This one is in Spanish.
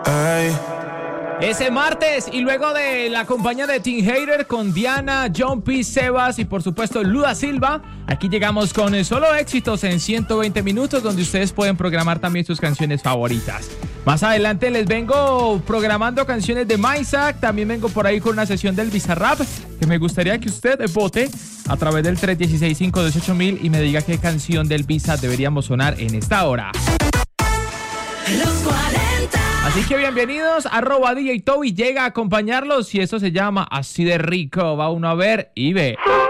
Ey. Ese martes y luego de la compañía de Team Hater con Diana, John P. Sebas y por supuesto Luda Silva, aquí llegamos con solo éxitos en 120 minutos donde ustedes pueden programar también sus canciones favoritas. Más adelante les vengo programando canciones de Maisak, también vengo por ahí con una sesión del Bizarrap que me gustaría que usted vote a través del 316-528-1000 y me diga qué canción del Bizarrap deberíamos sonar en esta hora. Los 40. Así que bienvenidos, @DJ Toby llega a acompañarlos y eso se llama Así de Rico. Va uno a ver y ve.